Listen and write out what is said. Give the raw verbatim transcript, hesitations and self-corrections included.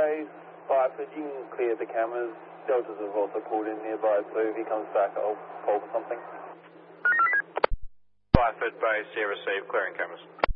Base, Byford, you can clear the cameras. Deltas have also pulled in nearby, so if he comes back, I'll call for something. Byford Base, here, receive, clearing cameras.